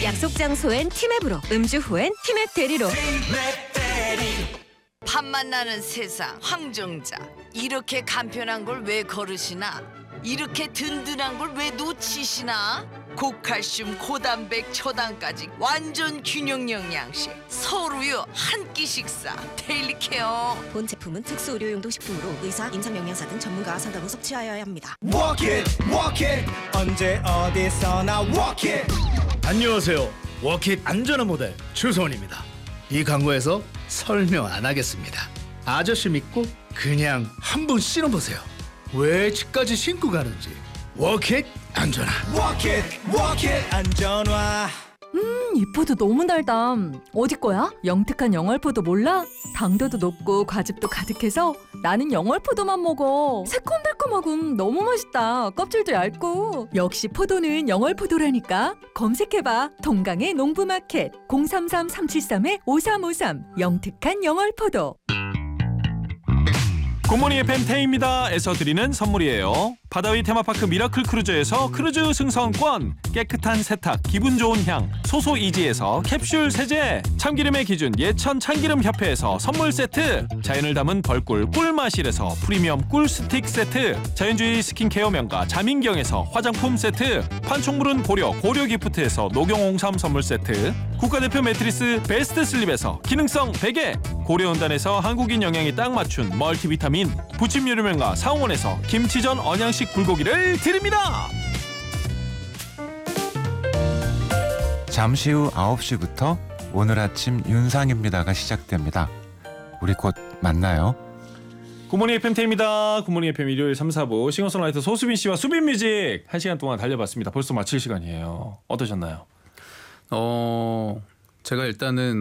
약속 장소엔 티맵으로, 음주 후엔 티맵 대리로. 밥 만나는 세상 황정자. 이렇게 간편한 걸 왜 거르시나? 이렇게 든든한 걸 왜 놓치시나? 고칼슘, 고단백, 초당까지 완전 균형 영양식. 서울우유 한 끼 식사 데일리 케어. 본 제품은 특수 의료용도 식품으로 의사, 임상영양사 등 전문가 상담 후 섭취하여야 합니다. Walk it 언제 어디서나 walk it. 안녕하세요. 워킷 안전한 모델 주소원입니다. 이 광고에서 설명 안 하겠습니다. 아저씨 믿고 그냥 한번 신어보세요. 왜 집까지 신고 가는지. 워킷 안전한. Walk it 안전화. 이 포도 너무 달다. 어디 거야? 영특한 영월포도 몰라? 당도도 높고 과즙도 가득해서 나는 영월포도만 먹어. 새콤달콤하고 너무 맛있다. 껍질도 얇고. 역시 포도는 영월포도라니까. 검색해봐. 동강의 농부마켓 033-373-5353 영특한 영월포도. 굿모닝 FM 태희입니다에서 드리는 선물이에요. 바다위 테마파크 미라클 크루즈에서 크루즈 승선권, 깨끗한 세탁, 기분 좋은 향, 소소이지에서 캡슐 세제, 참기름의 기준 예천 참기름협회에서 선물 세트, 자연을 담은 벌꿀 꿀마실에서 프리미엄 꿀 스틱 세트, 자연주의 스킨케어 명가 자민경에서 화장품 세트, 판촉물은 고려 기프트에서 녹용홍삼 선물 세트, 국가대표 매트리스 베스트 슬립에서 기능성 베개, 고려온단에서 한국인 영양에 딱 맞춘 멀티비타민, 부침 요리명가 상원에서 김치전 언양식 불고기를 드립니다. 잠시 후 9시부터 오늘 아침 윤상입니다가 시작됩니다. 우리 곧 만나요. 굿모닝 FM 태입니다. 굿모닝 FM 일요일 3, 4부 싱어송라이터 소수빈 씨와 수빈뮤직 1시간 동안 달려봤습니다. 벌써 마칠 시간이에요. 어떠셨나요? 제가 일단은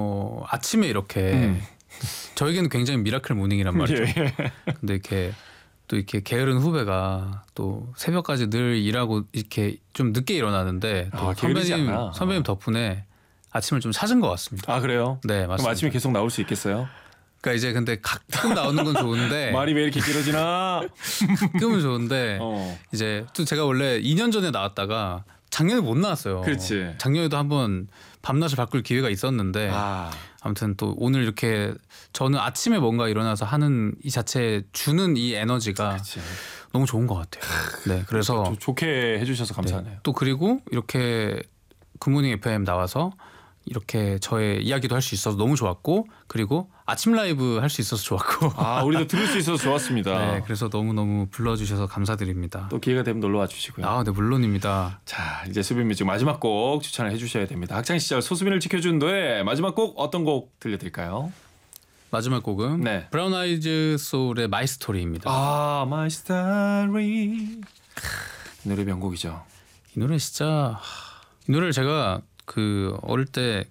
아침에 이렇게 저에게는 굉장히 미라클 모닝이란 말이죠. 예. 근데 이렇게 게으른 후배가 또 새벽까지 늘 일하고 이렇게 좀 늦게 일어나는데 또 선배님 덕분에 아침을 좀 찾은 것 같습니다. 아 그래요? 네, 맞습니다. 그럼 아침에 계속 나올 수 있겠어요? 그러니까 이제 근데 가끔 나오는 건 좋은데 말이 왜 이렇게 길어지나? 가끔은 좋은데 이제 또 제가 원래 2년 전에 나왔다가 작년에 못 나왔어요. 그렇지. 작년에도 한번 밤낮을 바꿀 기회가 있었는데 아무튼 또 오늘 이렇게 저는 아침에 뭔가 일어나서 하는 이 자체에 주는 이 에너지가 그렇지. 너무 좋은 것 같아요. 네, 그래서 좋게 해주셔서 감사하네요. 네, 또 그리고 이렇게 굿모닝 FM 나와서 이렇게 저의 이야기도 할 수 있어서 너무 좋았고, 그리고 아침 라이브 할 수 있어서 좋았고. 우리도 들을 수 있어서 좋았습니다. 네, 그래서 너무너무 불러주셔서 감사드립니다. 또 기회가 되면 놀러와 주시고요. 네, 물론입니다. 자, 이제 수빈뮤직 마지막 곡 추천을 해주셔야 됩니다. 학창시절 소수빈을 지켜준 노래 마지막 곡 어떤 곡 들려드릴까요? 마지막 곡은 네. 브라운 아이즈 소울의 마이 스토리입니다. My Story. 이 노래 명곡이죠. 이 노래 진짜 이 노래를 제가 어릴 때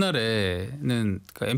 옛날에는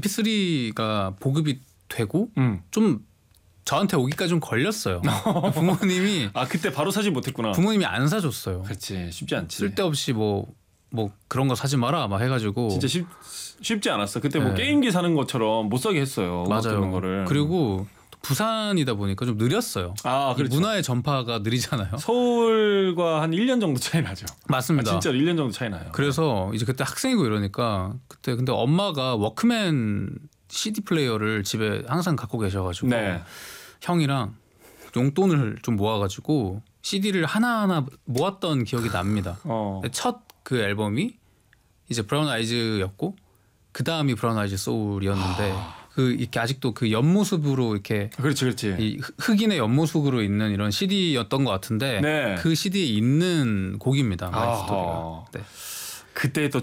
MP3가 보급이 되고 좀 저한테 오기까지 좀 걸렸어요. 부모님이 그때 바로 사지 못했구나. 부모님이 안 사줬어요. 그렇지, 쉽지 않지. 쓸데없이 뭐 그런 거 사지 마라 막 해가지고 진짜 쉽지 않았어. 그때 뭐 네. 게임기 사는 것처럼 못 사게 했어요. 맞아요. 거를. 그리고 부산이다 보니까 좀 느렸어요. 그렇죠. 문화의 전파가 느리잖아요. 서울과 한 1년 정도 차이 나죠. 맞습니다. 진짜로 1년 정도 차이 나요. 그래서 이제 그때 학생이고 이러니까 그때 근데 엄마가 워크맨 CD 플레이어를 집에 항상 갖고 계셔가지고 네. 형이랑 용돈을 좀 모아가지고 CD를 하나하나 모았던 기억이 납니다. 첫 그 앨범이 이제 브라운 아이즈였고 그 다음이 브라운 아이즈 소울이었는데 이렇게 아직도 그 옆모습으로 이렇게 그렇지. 이 흑인의 옆모습으로 있는 이런 CD였던 것 같은데 네. 그 CD에 있는 곡입니다. 마이 스토리가. 그때 또